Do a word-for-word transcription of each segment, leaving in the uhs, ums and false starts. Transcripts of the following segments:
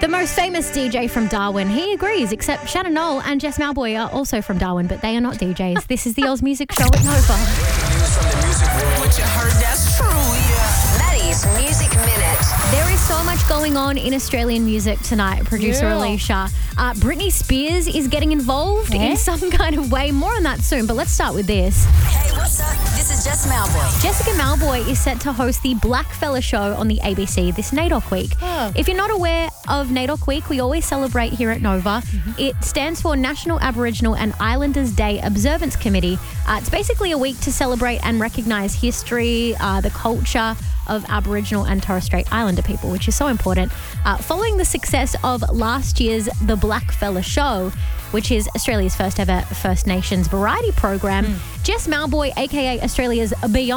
The most famous D J from Darwin, he agrees, except Shannon Knoll and Jess Malboy are also from Darwin, but they are not D Js. This is the Oz Music Show at Nova. What you heard, that's true, yeah. Maddie's Music Minute. There is so much going on in Australian music tonight, producer Yeah. Alicia. Uh, Britney Spears is getting involved Yeah. in some kind of way. More on that soon, but let's start with this. Hey, what's up? This is Jess Malboy. Jessica Malboy is set to host the Blackfella Show on the A B C this NAIDOC week. Oh. If you're not aware of NAIDOC week, we always celebrate here at Nova. Mm-hmm. It stands for National Aboriginal and Islanders Day Observance Committee. Uh, it's basically a week to celebrate and recognise history, uh, the culture of Aboriginal and Torres Strait Islander people, which is so important. Uh, following the success of last year's The Blackfella Show, which is Australia's first ever First Nations variety program, Mm. Jess Malboy, aka Australia's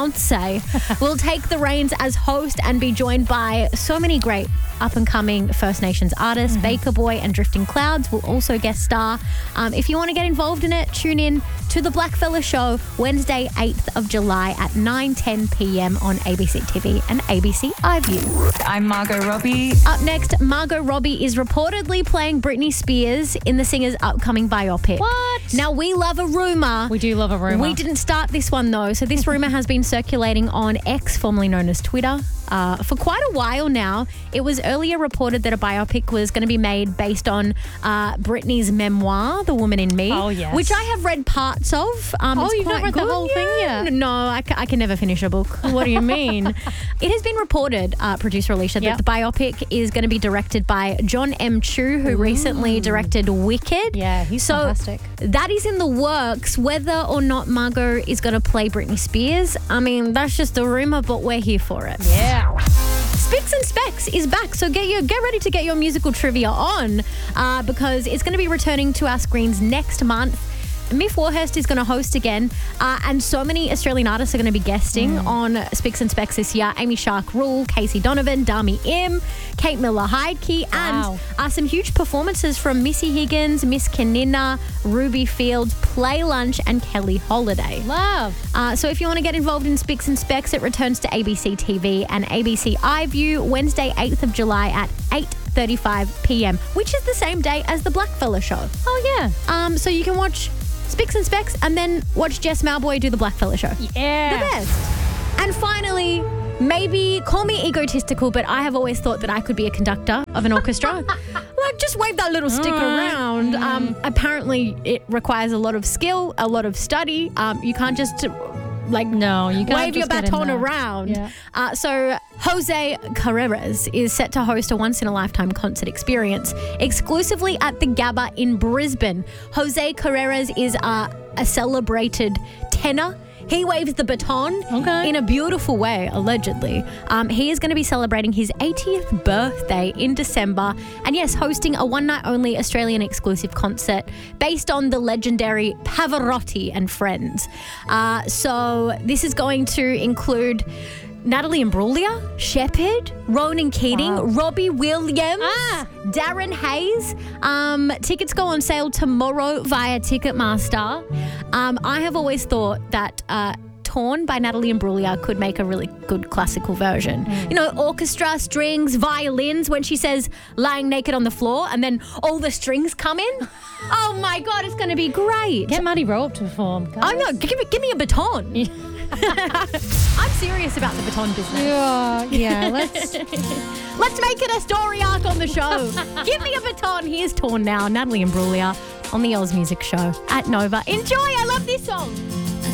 Beyonce, will take the reins as host and be joined by so many great up-and-coming First Nations artists. Mm-hmm. Baker Boy and Drifting Clouds will also guest star. Um, if you want to get involved in it, tune in to The Blackfella Show Wednesday, eighth of July at nine ten p.m. on A B C T V and A B C iView. I'm Margot Robbie. Up next, Margot Robbie is reportedly playing Britney Spears in the singer's upcoming biopic. What? Now, we love a rumour. We do love a rumour. We didn't start this one, though. So this rumour has been circulating on X, formerly known as Twitter, uh, for quite a while now. It was earlier reported that a biopic was going to be made based on uh, Britney's memoir, The Woman in Me, Oh, yes. which I have read parts of. Um, Oh, it's you've not quite read the good. whole thing Yeah. yet? No, I, ca- I can never finish a book. What do you mean? It has been reported, uh, producer Alicia, Yep. that the biopic is going to be directed by John M. Chu, who recently directed Wicked. Yeah, he's so fantastic. That is in the works. Whether or not Margot is going to play Britney Spears, I mean, that's just a rumor, but we're here for it. Yeah. Spicks and Specs is back, so get your get ready to get your musical trivia on uh, because it's going to be returning to our screens next month. Miff Warhurst is going to host again, uh, and so many Australian artists are going to be guesting Mm. on Spicks and Specs this year. Amy Shark Rule, Casey Donovan, Dami Im, Kate Miller Heidke, Wow. and uh, some huge performances from Missy Higgins, Miss Kanina, Ruby Fields, Play Lunch, and Kelly Holiday. Love. Uh, so if you want to get involved in Spicks and Specs, it returns to A B C T V and A B C iView Wednesday, eighth of July at eight thirty-five p.m., which is the same day as the Blackfella Show. Oh, yeah. Um, so you can watch Spicks and Specs and then watch Jess Malboy do the Blackfella Show. Yeah. The best. And finally, maybe call me egotistical, but I have always thought that I could be a conductor of an orchestra. Like, just wave that little stick Alright. around. Um, apparently, it requires a lot of skill, a lot of study. Um, you can't just like No, you can't wave your just get in baton there. around. Yeah. Uh, so Jose Carreras is set to host a once-in-a-lifetime concert experience exclusively at the Gabba in Brisbane. Jose Carreras is uh, a celebrated tenor. He waves the baton Okay. in a beautiful way, allegedly. Um, he is going to be celebrating his eightieth birthday in December. And yes, hosting a one-night-only Australian exclusive concert based on the legendary Pavarotti and Friends. Uh, so this is going to include Natalie Imbruglia, Shepherd, Ronan Keating, Wow. Robbie Williams, Ah. Darren Hayes. Um, tickets go on sale tomorrow via Ticketmaster. Um, I have always thought that uh, Torn by Natalie Imbruglia could make a really good classical version. You know, orchestra, strings, violins, when she says lying naked on the floor and then all the strings come in. Oh my God, it's going to be great. Get Maddie Rowe to perform. Oh no, give me, give me a baton. I'm serious about the baton business. Yeah, yeah. Let's. Let's make it a story arc on the show. Give me a baton. Here's Torn now. Natalie Imbruglia on the Oz Music Show at Nova. Enjoy. I love this song.